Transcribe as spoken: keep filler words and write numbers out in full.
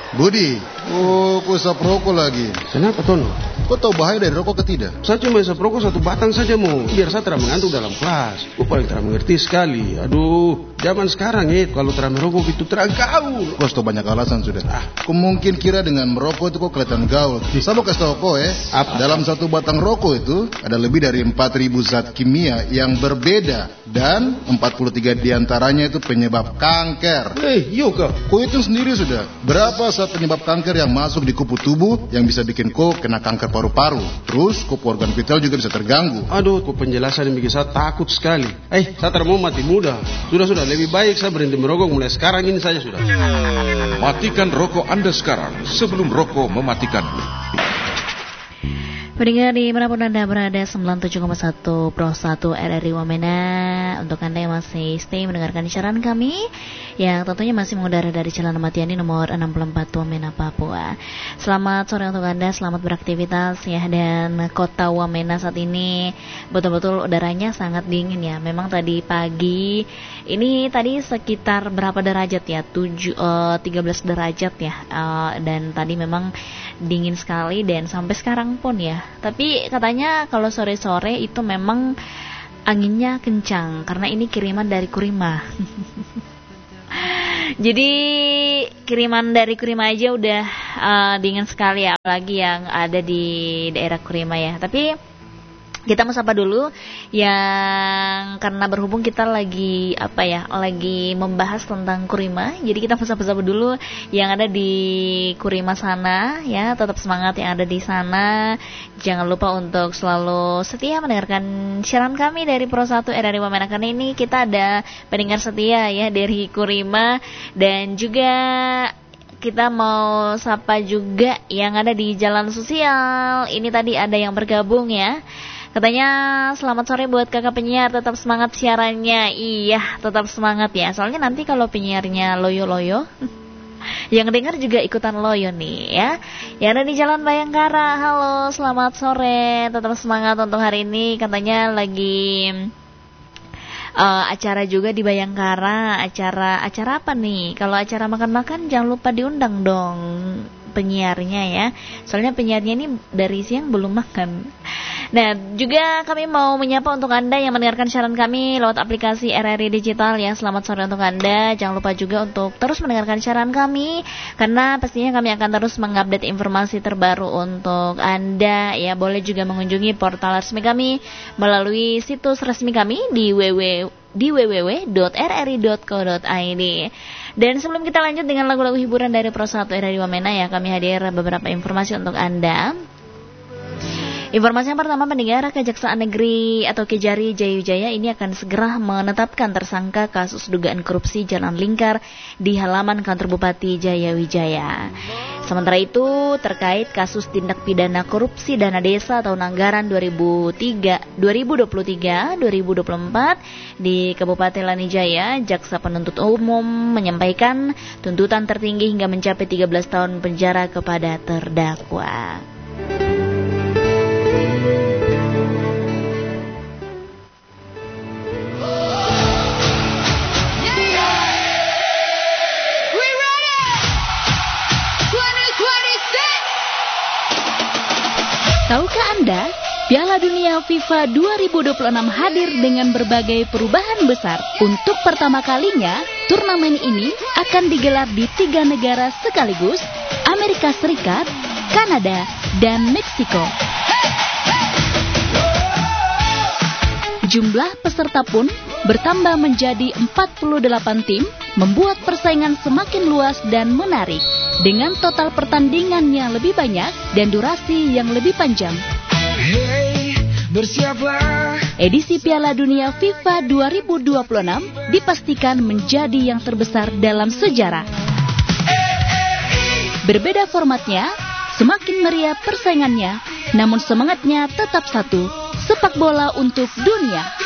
Budi, oh, kau isap rokok lagi. Kenapa, Tono? Kau tahu bahaya dari rokok ke tidak? Saya cuma isap rokok satu batang saja, Mo. Biar saya tidak mengantuk dalam kelas. Kau paling tidak mengerti sekali. Aduh, zaman sekarang ya, kalau tidak merokok itu terang gaul. Kau sudah banyak alasan sudah. Ah. Kau mungkin kira dengan merokok itu kau kelihatan gaul. Saya mau kasih tahu kau ya, apa? Dalam satu batang rokok itu ada lebih dari empat ribu zat kimia yang berbeda. Dan empat puluh tiga diantaranya itu penyebab kanker. Eh, hey, kau. Kau itu sendiri sudah. Berapa zat penyebab kanker yang masuk di kupu tubuh yang bisa bikin kau kena kanker paru-paru. Terus kupu organ vital juga bisa terganggu. Aduh, kau penjelasan yang bikin saya takut sekali. Eh, saya tidak mau mati muda. Sudah-sudah, lebih baik saya berhenti merokok mulai sekarang ini saja sudah. Matikan rokok Anda sekarang sebelum rokok mematikanmu. Pendengar di manapun Anda berada, sembilan puluh tujuh koma satu Pro satu R R I Wamena. Untuk Anda yang masih stay mendengarkan siaran kami, yang tentunya masih mengudara dari Jalan Ahmad Yani nomor enam puluh empat Wamena, Papua. Selamat sore untuk Anda, selamat beraktivitas ya. Dan kota Wamena saat ini betul-betul udaranya sangat dingin ya. Memang tadi pagi ini tadi sekitar berapa derajat ya? tujuh, uh, tiga belas derajat ya. Uh, dan tadi memang dingin sekali dan sampai sekarang pun ya. Tapi katanya kalau sore-sore itu memang anginnya kencang karena ini kiriman dari Kurima. Jadi kiriman dari Kurima aja udah uh, dingin sekali ya, apalagi yang ada di daerah Kurima ya. Tapi kita mau sapa dulu yang karena berhubung kita lagi apa ya, lagi membahas tentang Kurima. Jadi kita mau sapa-sapa dulu yang ada di Kurima sana ya, tetap semangat yang ada di sana. Jangan lupa untuk selalu setia mendengarkan siaran kami dari Pro satu R R I Wamena, karena ini kita ada pendengar setia ya dari Kurima. Dan juga kita mau sapa juga yang ada di jalan sosial. Ini tadi ada yang bergabung ya. Katanya selamat sore buat kakak penyiar, tetap semangat siarannya. Iya, tetap semangat ya. Soalnya nanti kalau penyiarnya loyo-loyo, yang dengar juga ikutan loyo nih ya. Yang ada di Jalan Bayangkara, halo selamat sore, tetap semangat untuk hari ini. Katanya lagi uh, acara juga di Bayangkara. Acara acara apa nih? Kalau acara makan-makan jangan lupa diundang dong penyiarnya ya. Soalnya penyiarnya ini dari siang belum makan. Nah, juga kami mau menyapa untuk Anda yang mendengarkan siaran kami lewat aplikasi R R I Digital ya. Selamat sore untuk Anda. Jangan lupa juga untuk terus mendengarkan siaran kami, karena pastinya kami akan terus mengupdate informasi terbaru untuk Anda ya. Boleh juga mengunjungi portal resmi kami melalui situs resmi kami di www di www dot r r i dot co dot i d. Dan sebelum kita lanjut dengan lagu-lagu hiburan dari Pro satu R R I Wamena ya, kami hadir beberapa informasi untuk Anda. Informasi yang pertama, pendengar, Kejaksaan Negeri atau Kejari Jayawijaya ini akan segera menetapkan tersangka kasus dugaan korupsi jalan lingkar di halaman kantor Bupati Jayawijaya. Sementara itu, terkait kasus tindak pidana korupsi dana desa tahun anggaran dua ribu dua puluh tiga dua ribu dua puluh empat di Kabupaten Lanijaya, Jaksa Penuntut Umum menyampaikan tuntutan tertinggi hingga mencapai tiga belas tahun penjara kepada terdakwa. Tahukah Anda, Piala Dunia FIFA dua ribu dua puluh enam hadir dengan berbagai perubahan besar. Untuk pertama kalinya, turnamen ini akan digelar di tiga negara sekaligus, Amerika Serikat, Kanada, dan Meksiko. Jumlah peserta pun bertambah menjadi empat puluh delapan tim, membuat persaingan semakin luas dan menarik. Dengan total pertandingan yang lebih banyak dan durasi yang lebih panjang. Hey, bersiaplah. Edisi Piala Dunia FIFA dua ribu dua puluh enam dipastikan menjadi yang terbesar dalam sejarah. Berbeda formatnya, semakin meriah persaingannya, namun semangatnya tetap satu, sepak bola untuk dunia.